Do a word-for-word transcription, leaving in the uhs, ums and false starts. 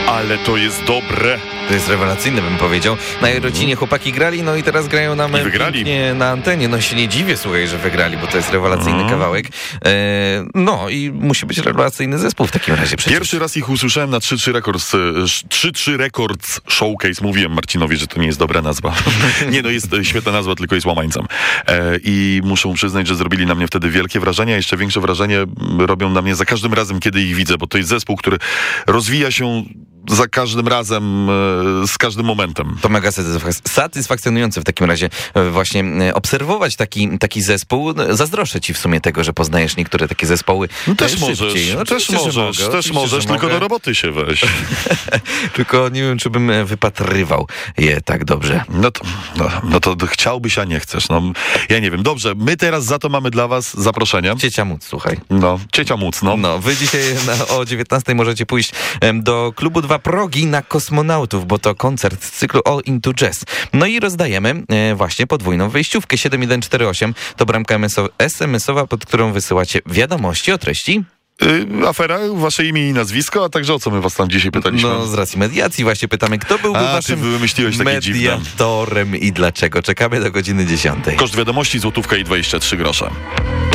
Ale to jest dobre. To jest rewelacyjne, bym powiedział. Na Jarocinie chłopaki grali, no i teraz grają nam I wygrali. pięknie na antenie. No się nie dziwię, słuchaj, że wygrali, bo to jest rewelacyjny Mm. kawałek. E, no i musi być rewelacyjny zespół w takim razie przecież. Pierwszy raz ich usłyszałem na trzy trzy Records, trzy trzy Records Showcase. Mówiłem Marcinowi, że to nie jest dobra nazwa. Nie, no jest świetna nazwa, tylko jest łamańcem. E, I muszę przyznać, że zrobili na mnie wtedy wielkie wrażenie, a jeszcze większe wrażenie robią na mnie za każdym razem, kiedy ich widzę, bo to jest zespół, który rozwija się za każdym razem, z każdym momentem. To mega satysfakcjonujące w takim razie właśnie obserwować taki, taki zespół. Zazdroszczę ci w sumie tego, że poznajesz niektóre takie zespoły. No też szybciej. możesz, No, też możesz, mogę, też oczywiście, możesz, tylko mogę. do roboty się weź. Tylko nie wiem, czy bym wypatrywał je tak dobrze. No to, no, no to chciałbyś, a nie chcesz. No, ja nie wiem. Dobrze, my teraz za to mamy dla was zaproszenie. Ciecia móc, słuchaj. No, ciecia móc, no. No, wy dzisiaj na, o dziewiętnastej możecie pójść em, do klubu Dwa Progi na Kosmonautów, bo to koncert z cyklu All Into Jazz. No i rozdajemy e, właśnie podwójną wejściówkę. siedem jeden cztery osiem to bramka es em esowa, pod którą wysyłacie wiadomości o treści. Y, afera, wasze imię i nazwisko, a także o co my was tam dzisiaj pytaliśmy? No, z racji mediacji właśnie pytamy, kto byłby A, ty waszym wymyśliłeś takie dziwne. mediatorem i dlaczego. Czekamy do godziny dziesiątej. Koszt wiadomości złotówka i dwadzieścia trzy grosze.